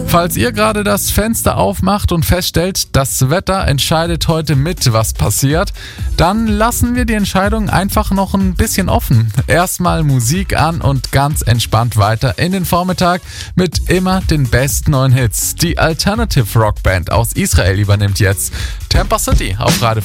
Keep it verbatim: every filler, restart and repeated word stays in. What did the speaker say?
Falls ihr gerade das Fenster aufmacht und feststellt, das Wetter entscheidet heute mit, was passiert, dann lassen wir die Entscheidung einfach noch ein bisschen offen. Erstmal Musik an und ganz entspannt weiter in den Vormittag mit immer den besten neuen Hits. Die Alternative Rock Band aus Israel übernimmt jetzt Tampa City auf Radio